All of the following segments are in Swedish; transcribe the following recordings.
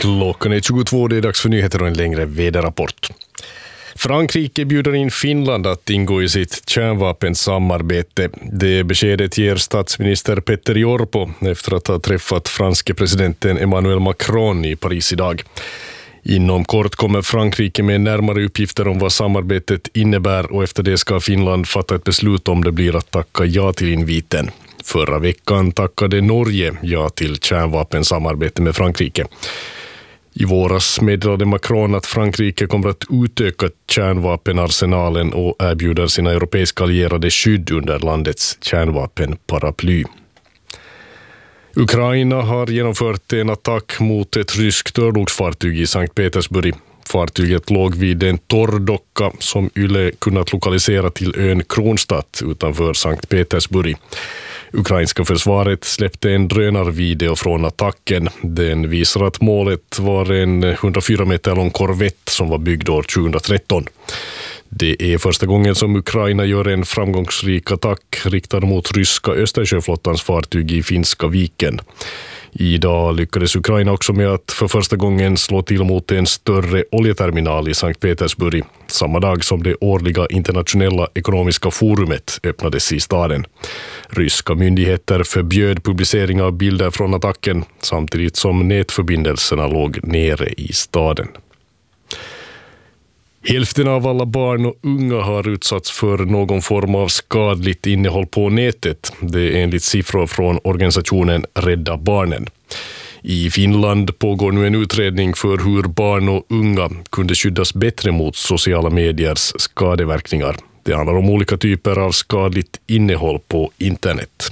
Klockan är 22, det är dags för nyheter och en längre väderrapport. Frankrike bjuder in Finland att ingå i sitt kärnvapensamarbete. Det beskedet ger statsminister Petter Orpo efter att ha träffat franske presidenten Emmanuel Macron i Paris idag. Inom kort kommer Frankrike med närmare uppgifter om vad samarbetet innebär och efter det ska Finland fatta ett beslut om det blir att tacka ja till inviten. Förra veckan tackade Norge ja till kärnvapensamarbete med Frankrike. I våras meddelade Macron att Frankrike kommer att utöka kärnvapenarsenalen och erbjuder sina europeiska allierade skydd under landets kärnvapenparaply. Ukraina har genomfört en attack mot ett ryskt örlogsfartyg i Sankt Petersburg. Fartyget låg vid en torrdocka som Yle kunnat lokalisera till ön Kronstadt utanför Sankt Petersburg. Ukrainska försvaret släppte en drönarvideo från attacken. Den visar att målet var en 104 meter lång korvett som var byggd år 2013. Det är första gången som Ukraina gör en framgångsrik attack riktad mot ryska Östersjöflottans fartyg i Finska viken. Idag lyckades Ukraina också med att för första gången slå till mot en större oljeterminal i Sankt Petersburg, samma dag som det årliga internationella ekonomiska forumet öppnades i staden. Ryska myndigheter förbjöd publicering av bilder från attacken samtidigt som nätförbindelserna låg nere i staden. Hälften av alla barn och unga har utsatts för någon form av skadligt innehåll på nätet. Det är enligt siffror från organisationen Rädda Barnen. I Finland pågår nu en utredning för hur barn och unga kunde skyddas bättre mot sociala mediers skadeverkningar. Det handlar om olika typer av skadligt innehåll på internet.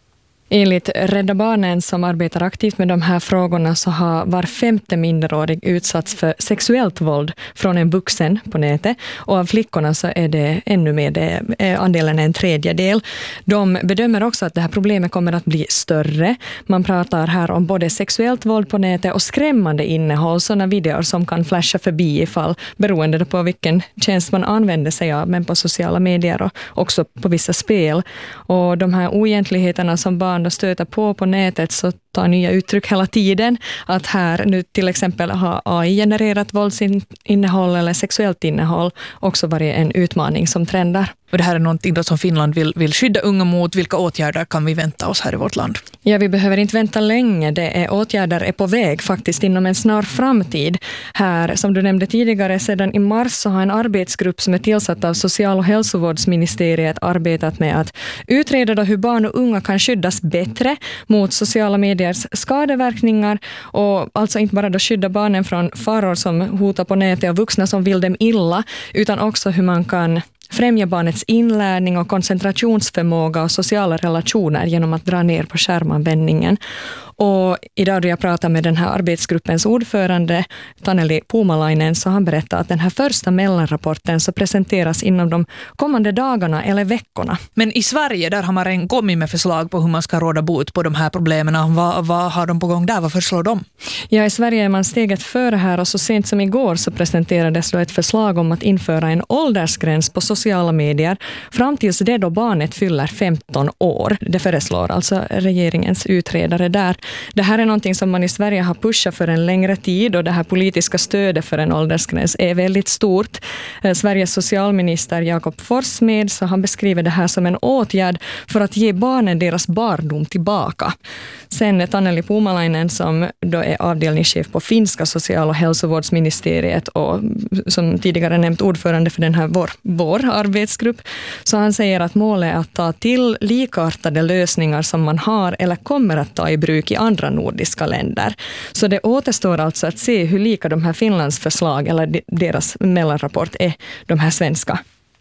Enligt Rädda Barnen som arbetar aktivt med de här frågorna så har var 5:e minderårig utsatts för sexuellt våld från en vuxen på nätet. Och av flickorna så är det ännu mer, andelen är en tredjedel. De bedömer också att det här problemet kommer att bli större. Man pratar här om både sexuellt våld på nätet och skrämmande innehåll, sådana videor som kan flasha förbi ifall beroende på vilken tjänst man använder sig av, men på sociala medier och också på vissa spel. Och de här oegentligheterna som barn stöter på nätet så tar nya uttryck hela tiden. Att här nu till exempel har AI-genererat våldsinnehåll eller sexuellt innehåll också varit en utmaning som trendar. Och det här är någonting då som Finland vill skydda unga mot. Vilka åtgärder kan vi vänta oss här i vårt land? Ja, vi behöver inte vänta länge. Åtgärder är på väg faktiskt inom en snar framtid. Här, som du nämnde tidigare, sedan i mars så har en arbetsgrupp som är tillsatt av Social- och hälsovårdsministeriet arbetat med att utreda då hur barn och unga kan skyddas bättre mot sociala mediers skadeverkningar och alltså inte bara då skydda barnen från faror som hotar på nätet och vuxna som vill dem illa, utan också hur man kan främja barnets inlärning och koncentrationsförmåga och sociala relationer genom att dra ner på skärmanvändningen. Och idag då jag pratar med den här arbetsgruppens ordförande Taneli Puumalainen så han berättar att den här första mellanrapporten så presenteras inom de kommande dagarna eller veckorna. Men i Sverige där har man redan kommit med förslag på hur man ska råda bot på de här problemen. Vad har de på gång där? Vad föreslår de? Ja, i Sverige är man steget före här och så sent som igår så presenterades då ett förslag om att införa en åldersgräns på sociala medier fram tills det då barnet fyller 15 år. Det föreslår alltså regeringens utredare där. Det här är någonting som man i Sverige har pushat för en längre tid och det här politiska stödet för en åldersgräns är väldigt stort. Sveriges socialminister Jakob Forssmed så han beskriver det här som en åtgärd för att ge barnen deras barndom tillbaka. Sen Taneli Puumalainen som då är avdelningschef på finska social- och hälsovårdsministeriet och som tidigare nämnt ordförande för den här vår arbetsgrupp. Så han säger att målet är att ta till likartade lösningar som man har eller kommer att ta i bruk i andra nordiska länder. Så det återstår alltså att se hur lika de här Finlands förslag eller deras mellanrapport är de här svenska.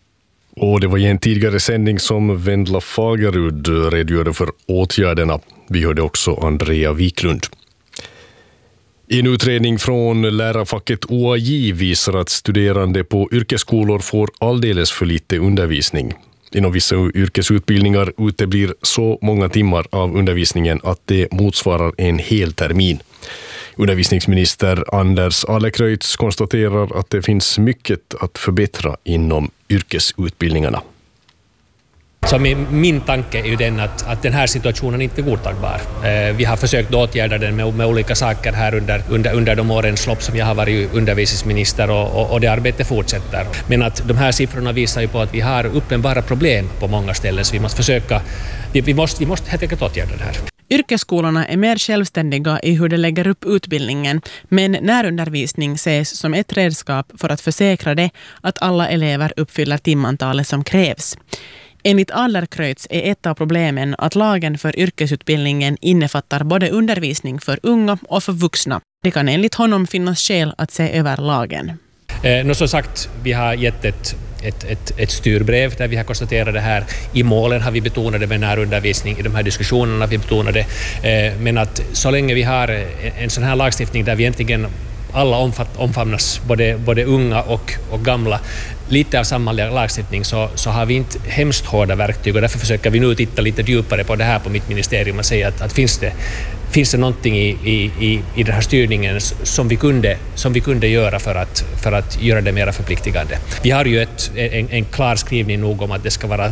Och det var i en tidigare sändning som Vendla Fagerud redogjorde för åtgärderna. Vi hörde också Andrea Wiklund. En utredning från lärarfacket OAJ visar att studerande på yrkesskolor får alldeles för lite undervisning. Inom vissa yrkesutbildningar uteblir så många timmar av undervisningen att det motsvarar en hel termin. Undervisningsminister Anders Adlercreutz konstaterar att det finns mycket att förbättra inom yrkesutbildningarna. Så min tanke är ju den att den här situationen inte är godtagbar. Vi har försökt åtgärda den med olika saker här under de årens lopp som jag har varit undervisningsminister och det arbetet fortsätter. Men att de här siffrorna visar ju på att vi har uppenbara problem på många ställen, så vi måste helt enkelt åtgärda det här. Yrkesskolorna är mer självständiga i hur de lägger upp utbildningen, men närundervisning ses som ett redskap för att försäkra det att alla elever uppfyller timantalet som krävs. Enligt Adlercreutz är ett av problemen att lagen för yrkesutbildningen innefattar både undervisning för unga och för vuxna. Det kan enligt honom finnas skäl att se över lagen. Som sagt, vi har gett ett styrbrev där vi har konstaterat det här. I målen har vi betonat det med närundervisning, i de här diskussionerna har vi betonat det. Men att så länge vi har en sån här lagstiftning där vi egentligen alla omfamnas, både unga och gamla, lite av samma lagstiftning, så har vi inte hemskt hårda verktyg, och därför försöker vi nu titta lite djupare på det här på mitt ministerium och säga att finns det någonting i den här styrningen som vi kunde göra för att göra det mer förpliktigande. Vi har ju en klar skrivning nog om att det ska vara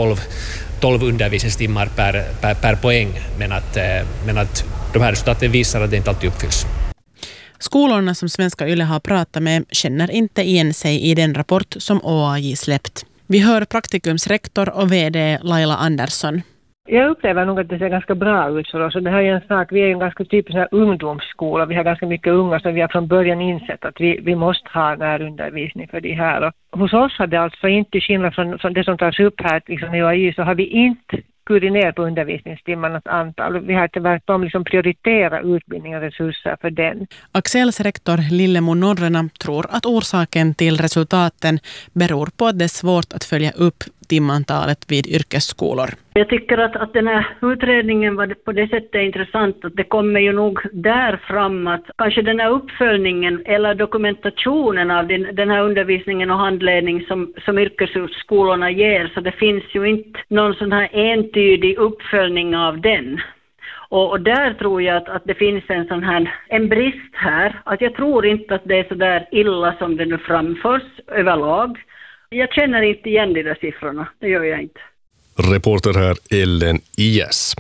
12 undervisningstimmar per poäng, men att de här resultaten visar att det inte alltid uppfylls. Skolorna som Svenska Yle har pratat med känner inte igen sig i den rapport som OAJ släppt. Vi hör praktikumsrektor och vd Laila Andersson. Jag upplever nog att det ser ganska bra ut för oss. Och det här är en sak, vi är ju en ganska typisk ungdomsskola. Vi har ganska mycket unga som vi har från början insett att vi måste ha närundervisning för det här. Och hos oss har det alltså inte skillnad från det som tas upp här liksom i OAJ, så har vi inte skurit ner på undervisningstimmarnas antal. Vi har tvärtom liksom prioritera utbildning och resurser för den. Axels rektor Lillemor Norrena tror att orsaken till resultaten beror på att det är svårt att följa upp timantalet vid yrkesskolor. Jag tycker att den här utredningen var på det sättet intressant att det kommer ju nog där fram att kanske den här uppföljningen eller dokumentationen av den här undervisningen och handledning som yrkesskolorna ger, så det finns ju inte någon sån här entydig uppföljning av den. Och där tror jag att det finns en brist här. Att jag tror inte att det är så där illa som det nu framförs överlag. Jag känner inte igen de där siffrorna, det gör jag inte. Reporter här Ellen Ies.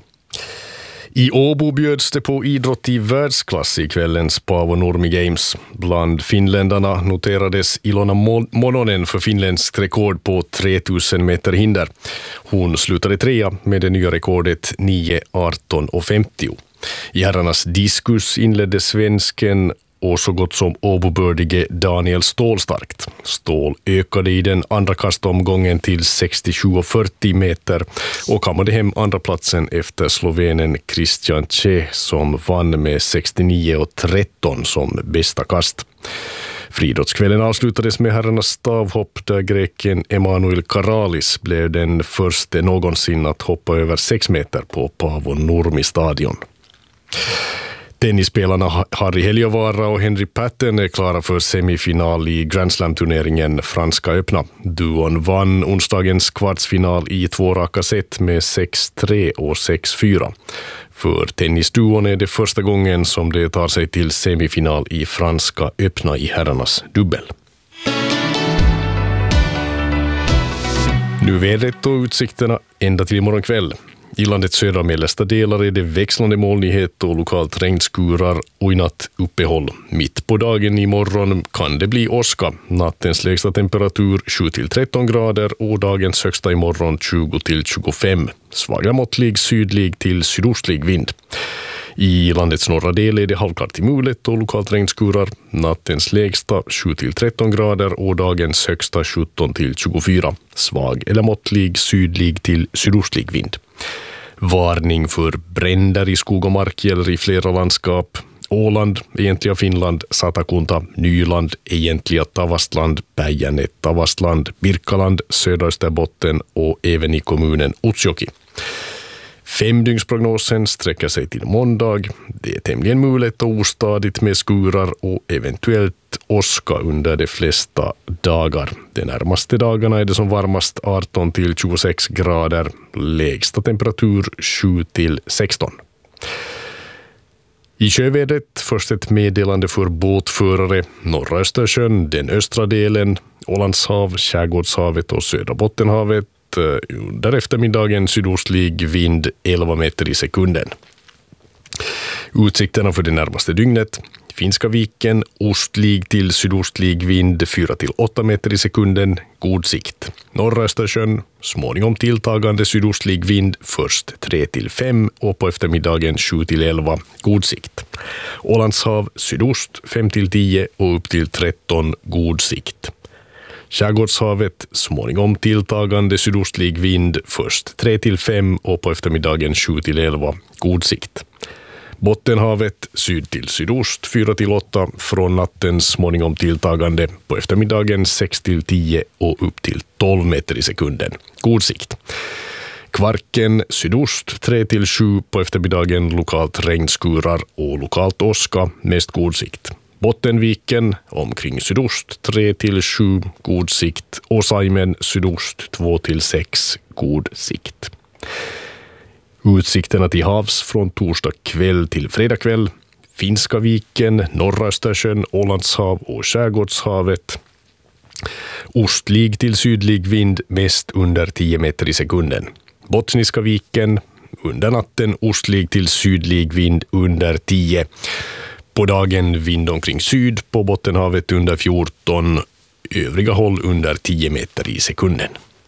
I Åbo bjöds det på idrott i världsklass i kvällens Paavo Nurmi Games. Bland finländarna noterades Ilona Mononen för finländskt rekord på 3000 meter hinder. Hon slutade 3 med det nya rekordet 9:18:50. I herrarnas diskus inledde svensken och så gott som Åbobördige Daniel Ståhl starkt. Ståhl ökade i den andra kastomgången till 67,40 meter och kammade hem andra platsen efter slovenen Christian Che som vann med 69,13 som bästa kast. Friidrottskvällen avslutades med herrarnas stavhopp där greken Emanuel Karalis blev den första någonsin att hoppa över 6 meter på Paavo Nurmi stadion. Tennisspelarna Harri Heliövaara och Henry Patten är klara för semifinal i Grand Slam-turneringen Franska öppna. Duon vann onsdagens kvartsfinal i 2 raka set med 6-3 och 6-4. För tennisduon är det första gången som det tar sig till semifinal i Franska öppna i herrarnas dubbel. Nu vädret och utsikterna ända till imorgon kväll. I landets södra och mellersta delar är det växlande molnighet och lokalt regnskurar och i natt uppehåll. Mitt på dagen imorgon kan det bli åska. Nattens lägsta temperatur 7-13 grader och dagens högsta imorgon 20-25. Svaga måttlig sydlig till sydostlig vind. I landets norra del är det halvklart till mulet och lokalt regnskurar. Nattens lägsta 7-13 grader och dagens högsta 17-24. Svag eller måttlig sydlig till sydostlig vind. Varning för bränder i skog och mark gäller i flera landskap. Åland, egentliga Finland, Satakunta, Nyland, egentliga Tavastland, Päijänne, Tavastland, Birkaland, södra Österbotten och även i kommunen Utsjoki. 5-dygnsprognosen sträcker sig till måndag. Det är tämligen mulet och ostadigt med skurar och eventuellt åska under de flesta dagar. De närmaste dagarna är det som varmast 18-26 grader. Lägsta temperatur 7-16. I sjövädret först ett meddelande för båtförare. Norra Östersjön, den östra delen, Ålandshav, Skärgårdshavet och södra Bottenhavet under eftermiddagen sydostlig vind 11 meter i sekunden. Utsikterna för det närmaste dygnet: Finska viken, ostlig till sydostlig vind 4-8 meter i sekunden, god sikt. Norra Östersjön, småningom tilltagande sydostlig vind, först 3-5 och på eftermiddagen 7-11, god sikt. Ålandshav, sydost 5-10 och upp till 13, god sikt. Skärgårdshavet, småningom tilltagande sydostlig vind, först 3-5 och på eftermiddagen 7-11, god sikt. Bottenhavet, syd till sydost 4-8, från natten småningom tilltagande, på eftermiddagen 6-10 och upp till 12 meter i sekunden, god sikt. Kvarken, sydost 3-7, på eftermiddagen lokalt regnskurar och lokalt åska, mest god sikt. Bottenviken, omkring sydost 3-7, god sikt. Och Saimen, sydost 2-6, god sikt. Utsikterna till havs från torsdag kväll till fredag kväll: Finska viken, norra Östersjön, Ålandshav och Skärgårdshavet. Ostlig till sydlig vind, mest under 10 meter i sekunden. Bottniska viken, under natten ostlig till sydlig vind under 10. På dagen vind omkring syd, på Bottenhavet under 14, övriga håll under 10 meter i sekunden.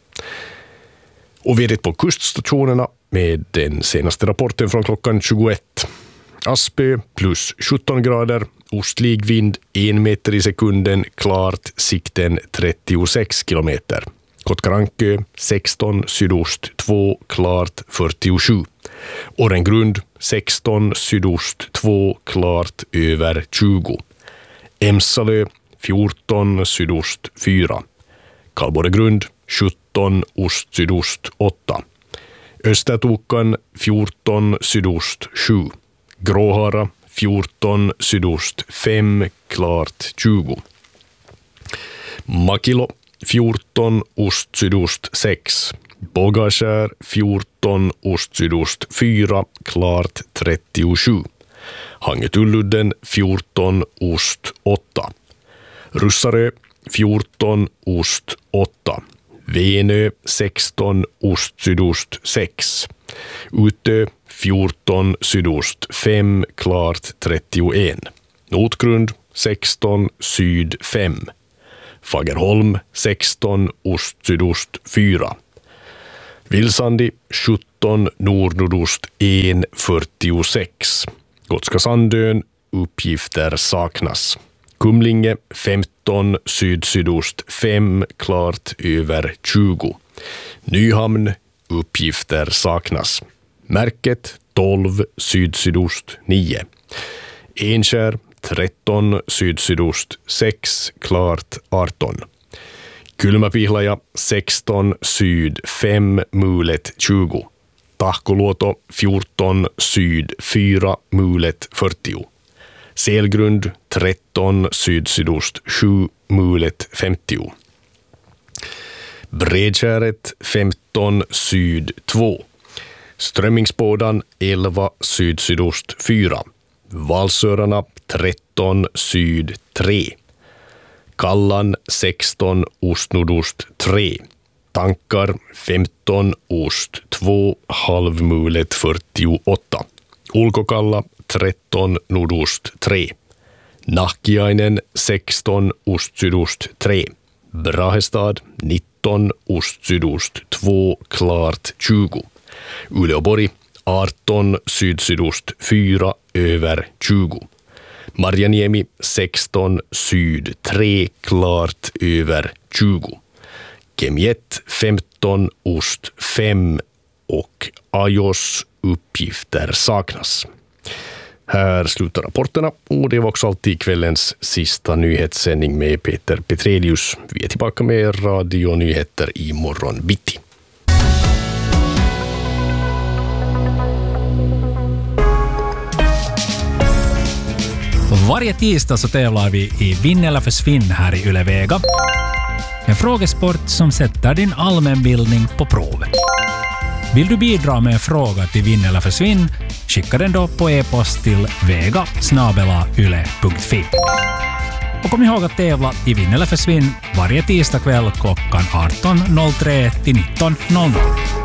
Och vädret på kuststationerna med den senaste rapporten från klockan 21. Aspö plus 17 grader, ostlig vind 1 meter i sekunden, klart, sikten 36 kilometer. Kotkarankö 16, sydost 2, klart 47. Årengrund 16, sydost 2, klart över 20. Emsalö 14, sydost 4. Kalborregrund 17, ost-sydost 8. Östertokan 14, sydost 7. Gråhara 14, sydost 5, klart 20. Makilo 14, ost-sydost 6. Bågaskär 14, ost-sydost 4, klart 37. Hangetulludden 14, ost 8. Russarö 14, ost 8. Venö 16, ost-sydost 6. Utö 14, sydost 5, klart 31. Notgrund 16, syd 5. Fagerholm 16, ost-sydost 4. Vilsandi 17, nord-nordost 1, 46. Gotska Sandön, uppgifter saknas. Kumlinge 15, syd-sydost 5, klart över 20. Nyhamn, uppgifter saknas. Märket 12, syd-sydost 9. Enskär 13, syd-sydost 6, klart 18. Kylmäpihlaja 16, syd 5, mulet 20. Tahkoluoto 14, syd 4, mulet 40. Selgrund 13, syd-sydost 7, mulet 50. Bredskäret 15, syd 2. Strömmingsbådan 11, syd-sydost 4. Valsörarna 13, syd 3. Kallan 16, ost-nordost 3. Tankar 15, ost 2, halvmulet 48. Ulkokalla 13, nordost 3. Nahkiainen 16, ost-sydost 3. Brahestad 19, ost-sydost 2, klart 20. Uleåborg 18, syd-sydost 4, över 20. Marjaniemi 16, syd 3, klart över 20. Kemiet 15, ost 5 och Ajos, uppgifter saknas. Här slutar rapporterna och det var också alltid kvällens sista nyhetssändning med Peter Petrelius. Vi är tillbaka med radionyheter i morgon bitti. Varje tisdag så tävlar vi i Vinn eller försvinn här i Yle Vega. En frågesport som sätter din allmänbildning på prov. Vill du bidra med en fråga till Vinn eller försvinn? Skicka den då på e-post till vega@yle.fi. Och kom ihåg att tävla i Vinn eller försvinn varje tisdag kväll klockan 18.03 till 19.00.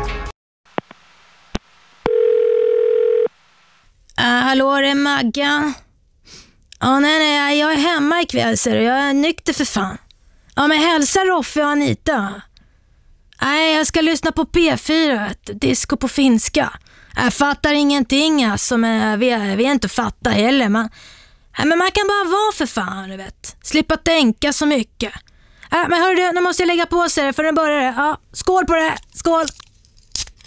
Hallå, det är Maggan. Nej, jag är hemma ikväll, så jag är nykter för fan. Ja, men hälsa Roffe och Anita. Nej, jag ska lyssna på P4, disco på finska. Jag fattar ingenting, alltså, men vi är inte fatta heller. Men man kan bara vara för fan, du vet. Slippa tänka så mycket. Men hörru, nu måste jag lägga på sig det för den börjar. Ja, skål på det, skål!